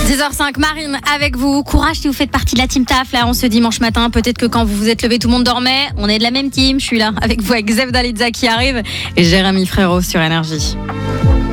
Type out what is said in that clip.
6h05, Marine avec vous. Courage si vous faites partie de la team TAF là, on ce dimanche matin. Peut-être que quand vous vous êtes levé, tout le monde dormait. On est de la même team. Je suis là avec vous avec Zef Dalitza qui arrive et Jérémy Frérot sur Énergie.